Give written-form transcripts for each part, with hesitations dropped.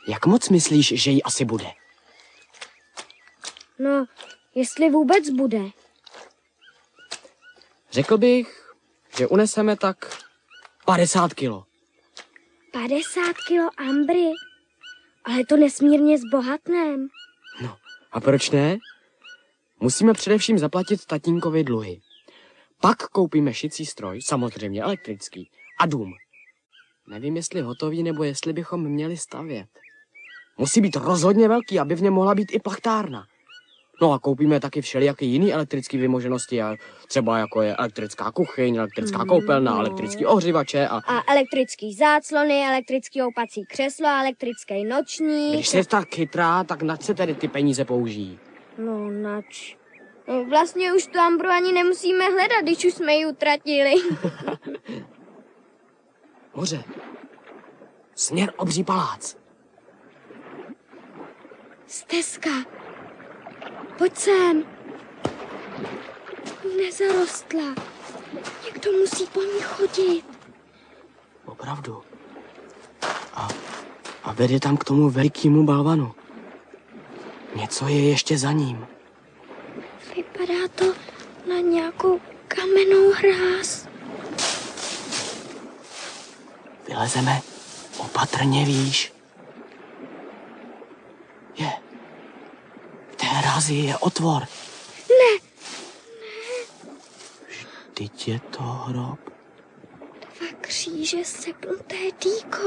Jak moc myslíš, že jí asi bude? No, jestli vůbec bude. Řekl bych, že uneseme tak 50 kilo. 50 kilo ambry? Ale to nesmírně zbohatném. No, a proč ne? Musíme především zaplatit tatínkovi dluhy. Pak koupíme šicí stroj, samozřejmě elektrický, a dům. Nevím, jestli hotový, nebo jestli bychom měli stavět. Musí být rozhodně velký, aby v něm mohla být i plachtárna. No a koupíme taky všelijaké jiné elektrické vymoženosti, třeba jako je elektrická kuchyň, elektrická koupelna, elektrický ohřívače a elektrický záclony, elektrický houpací křeslo, elektrický nočník. Když jsi tak chytrá, tak nač se tedy ty peníze použijí? No, nač. No, vlastně už tu ambru ani nemusíme hledat, když už jsme ji utratili. Moře. Směr obří palác. Stezka. Pojď sem. Nezarostla. Někdo musí po ní chodit. Opravdu. A vede tam k tomu velikému balvanu. Něco je ještě za ním. Vypadá to na nějakou kamennou hráz. Vylezeme opatrně, víš. V té hrázi je otvor. Ne. Vždyť je to hrob. 2 kříže sepnuté dýko.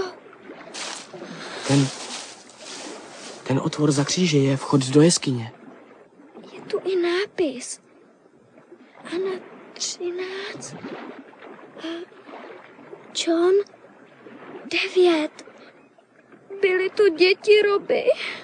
Ten otvor za kříže je vchod do jeskyně. Je tu i nápis. Anna 13 a John 9. Byly tu děti Roby.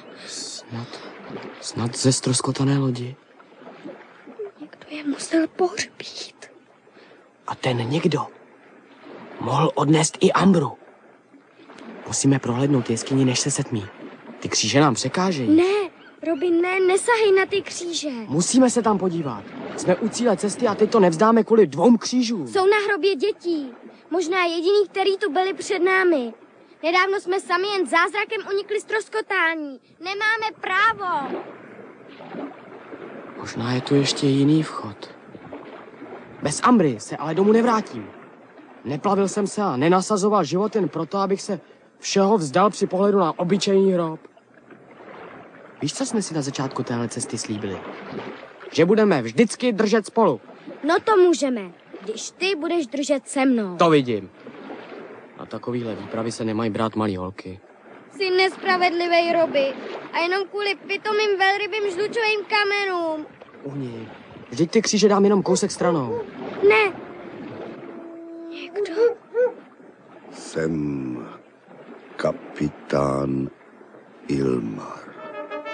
Snad ze ztroskotané lodi. Někdo je musel pohřbít. A ten někdo mohl odnést i ambru. Musíme prohlédnout jeskyni, než se setmí. Ty kříže nám překážejí. Ne, Robin, ne, nesahej na ty kříže. Musíme se tam podívat. Jsme u cíle cesty a teď to nevzdáme kvůli 2 křížům. Jsou na hrobě dětí. Možná jediný, který tu byli před námi. Nedávno jsme sami jen zázrakem unikli ztroskotání. Nemáme právo. Možná je tu ještě jiný vchod. Bez ambry se ale domů nevrátím. Neplavil jsem se a nenasazoval život jen proto, abych se všeho vzdal při pohledu na obyčejný hrob. Víš, co jsme si na začátku téhle cesty slíbili? Že budeme vždycky držet spolu. No to můžeme, když ty budeš držet se mnou. To vidím. Na takovýhle výpravy se nemají brát malý holky. Jsi nespravedlivej, Roby. A jenom kvůli pitomým velrybým žlučovým kamenům. Uhni. Vždyť ty kříže dám jenom kousek stranou. Ne. Někdo? Jsem kapitán Ilmar.